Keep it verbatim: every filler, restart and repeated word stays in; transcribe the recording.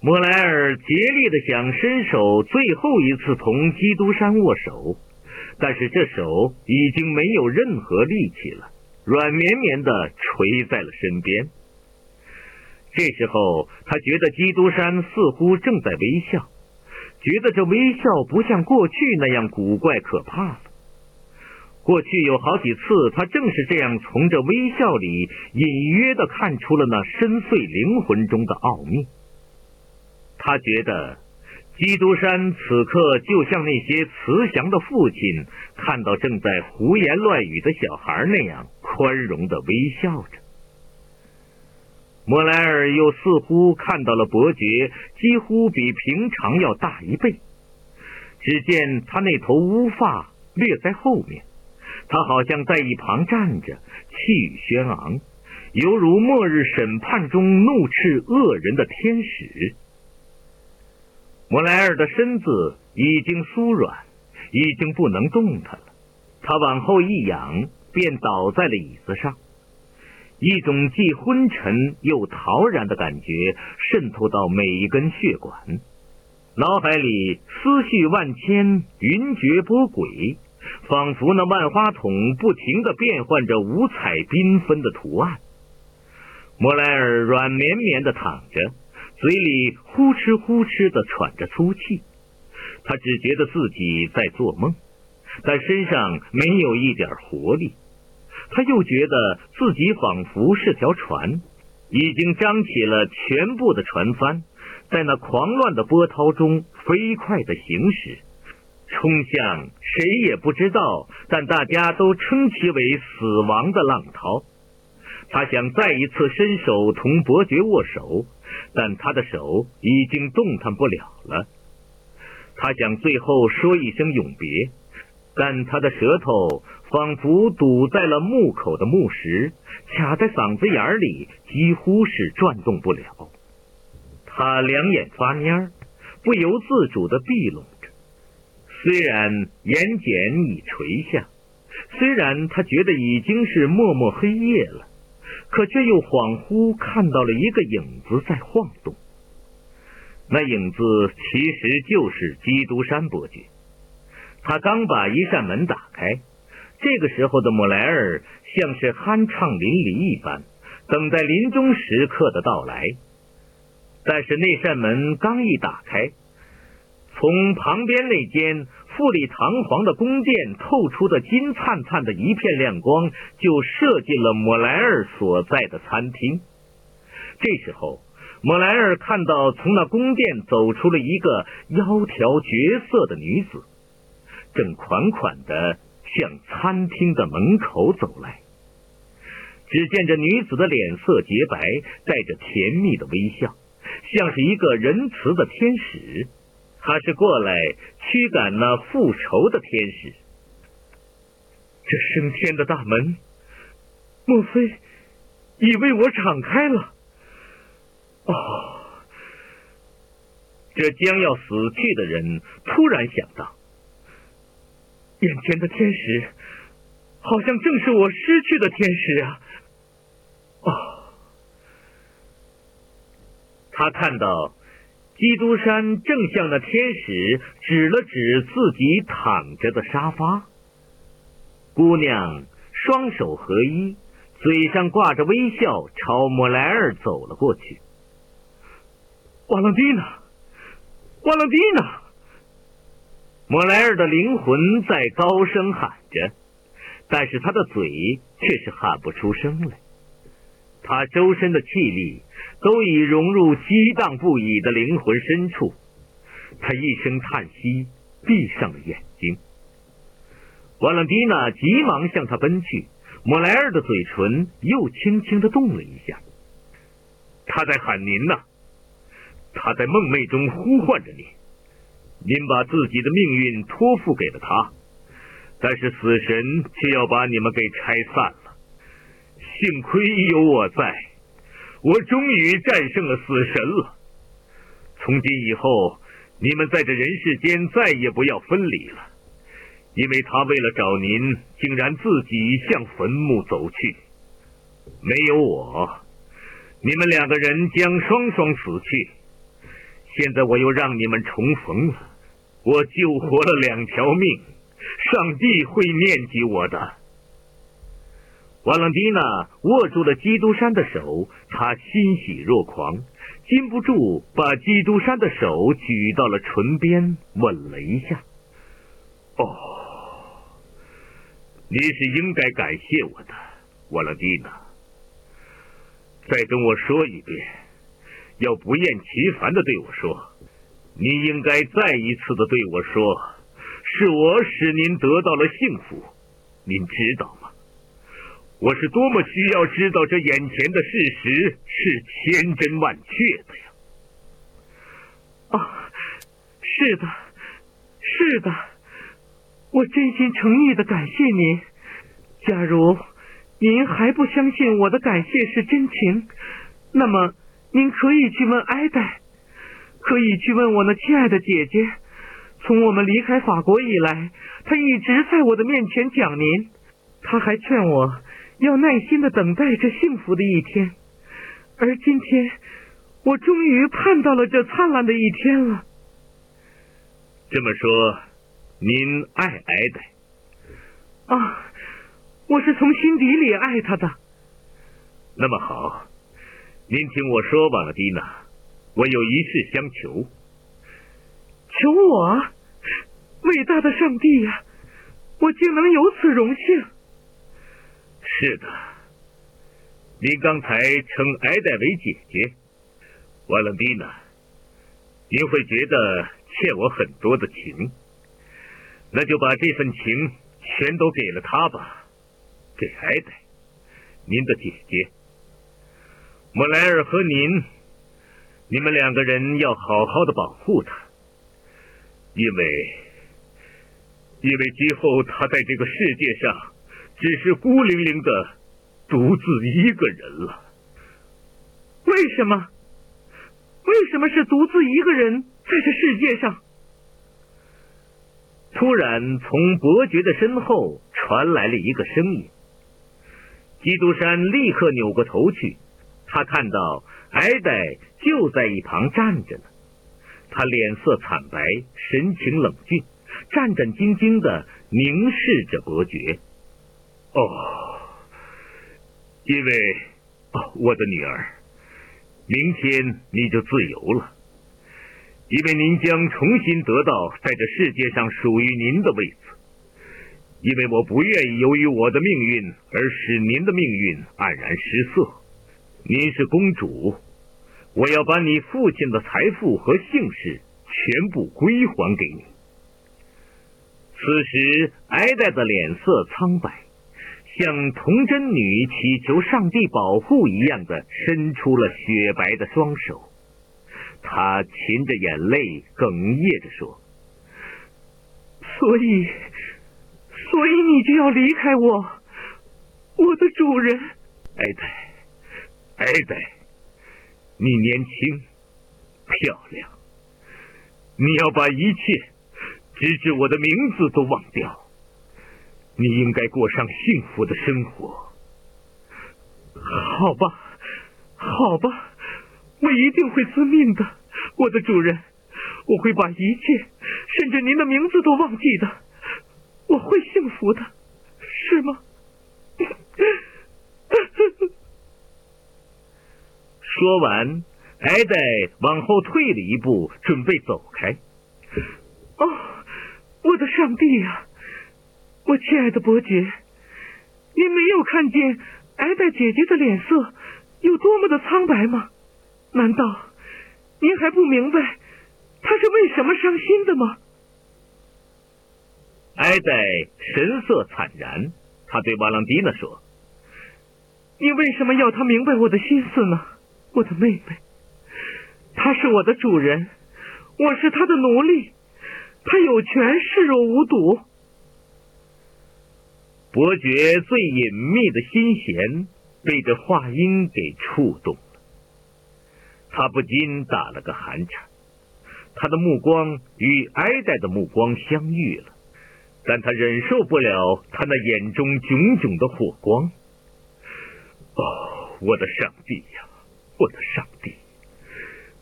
莫莱尔竭力地想伸手最后一次同基督山握手，但是这手已经没有任何力气了，软绵绵地垂在了身边。这时候他觉得基督山似乎正在微笑，觉得这微笑不像过去那样古怪可怕了。过去有好几次他正是这样从这微笑里隐约地看出了那深邃灵魂中的奥秘。他觉得基督山此刻就像那些慈祥的父亲看到正在胡言乱语的小孩那样宽容地微笑着。莫莱尔又似乎看到了伯爵几乎比平常要大一倍，只见他那头乌发略在后面，他好像在一旁站着，气宇轩昂，犹如末日审判中怒斥恶人的天使。莫莱尔的身子已经酥软，已经不能动弹了，他往后一仰，便倒在了椅子上。一种既昏沉又陶然的感觉渗透到每一根血管，脑海里思绪万千，云谲波诡，仿佛那万花筒不停地变换着五彩缤纷的图案。莫莱尔软绵绵地躺着，嘴里呼哧呼哧地喘着粗气，他只觉得自己在做梦，但身上没有一点活力。他又觉得自己仿佛是条船，已经张起了全部的船帆，在那狂乱的波涛中飞快地行驶，冲向谁也不知道，但大家都称其为死亡的浪涛。他想再一次伸手同伯爵握手，但他的手已经动弹不了了。他想最后说一声永别，但他的舌头仿佛堵在了木口的木石，卡在嗓子眼里，几乎是转动不了。他两眼发蔫，不由自主地闭拢着。虽然眼睑已垂下，虽然他觉得已经是默默黑夜了，可却又恍惚看到了一个影子在晃动。那影子其实就是基督山伯爵。他刚把一扇门打开，这个时候的莫莱尔像是酣畅淋漓一般，等待临终时刻的到来。但是那扇门刚一打开，从旁边那间富丽堂皇的宫殿透出的金灿灿的一片亮光，就射进了莫莱尔所在的餐厅。这时候莫莱尔看到从那宫殿走出了一个窈窕绝色的女子，正款款地向餐厅的门口走来。只见这女子的脸色洁白，带着甜蜜的微笑，像是一个仁慈的天使，她是过来驱赶那复仇的天使。这升天的大门，莫非已为我敞开了？哦，这将要死去的人突然想到，眼前的天使好像正是我失去的天使啊！哦，他看到基督山正向那天使指了指自己躺着的沙发。姑娘双手合一，嘴上挂着微笑，朝莫莱尔走了过去。瓦朗蒂娜，瓦朗蒂娜！莫莱尔的灵魂在高声喊着，但是他的嘴却是喊不出声来。他周身的气力都已融入激荡不已的灵魂深处。他一声叹息，闭上了眼睛。瓦朗蒂娜急忙向他奔去，莫莱尔的嘴唇又轻轻地动了一下。他在喊您呢，他在梦寐中呼唤着你。您把自己的命运托付给了他，但是死神却要把你们给拆散了。幸亏有我在，我终于战胜了死神了。从今以后，你们在这人世间再也不要分离了，因为他为了找您，竟然自己向坟墓走去。没有我，你们两个人将双双死去。 现在我又让你们重逢了，我救活了两条命，上帝会念及我的。瓦朗蒂娜握住了基督山的手，他欣喜若狂，禁不住把基督山的手举到了唇边，吻了一下。哦，你是应该感谢我的，瓦朗蒂娜。再跟我说一遍，要不厌其烦的对我说，你应该再一次的对我说，是我使您得到了幸福，您知道吗？我是多么需要知道这眼前的事实是千真万确的呀！ 啊，是的，是的，我真心诚意的感谢您。假如您还不相信我的感谢是真情，那么您可以去问埃戴，可以去问我那亲爱的姐姐。从我们离开法国以来，她一直在我的面前讲您，她还劝我要耐心的等待这幸福的一天。而今天，我终于盼到了这灿烂的一天了。 这么说，您爱埃戴？ 啊，我是从心底里爱他的。 那么好，您听我说，瓦朗蒂娜，我有一事相求。 求我？伟大的上帝呀，我竟能有此荣幸。 是的，您刚才称埃戴为姐姐，瓦朗蒂娜，您会觉得欠我很多的情，那就把这份情全都给了她吧，给埃戴，您的姐姐。莫莱尔和您，你们两个人要好好的保护她，因为因为今后她在这个世界上只是孤零零的独自一个人了。 为什么？为什么是独自一个人在这世界上？ 突然从伯爵的身后传来了一个声音。基督山立刻扭过头去，他看到埃戴就在一旁站着呢。他脸色惨白，神情冷峻，战战兢兢地凝视着伯爵。哦，因为哦，我的女儿，明天你就自由了，因为您将重新得到在这世界上属于您的位子。因为我不愿意由于我的命运而使您的命运黯然失色。您是公主，我要把你父亲的财富和姓氏全部归还给你。此时埃戴的脸色苍白，像童贞女祈求上帝保护一样的伸出了雪白的双手。她噙着眼泪哽咽着说， 所以所以你就要离开我，我的主人。 埃戴，埃戴，你年轻漂亮，你要把一切直至我的名字都忘掉，你应该过上幸福的生活。 好吧，好吧，我一定会遵命的，我的主人，我会把一切甚至您的名字都忘记的，我会幸福的，是吗？ 说完，埃戴往后退了一步，准备走开。 哦，我的上帝呀！我亲爱的伯爵，您没有看见埃戴姐姐的脸色有多么的苍白吗？难道您还不明白她是为什么伤心的吗？ 埃戴神色惨然，他对瓦朗蒂娜说， 你为什么要她明白我的心思呢？我的妹妹，她是我的主人，我是她的奴隶，她有权视若无睹。 伯爵最隐秘的心弦被这话音给触动了，他不禁打了个寒颤，他的目光与埃戴的目光相遇了，但他忍受不了他那眼中炯炯的火光。哦，我的上帝呀，我的上帝！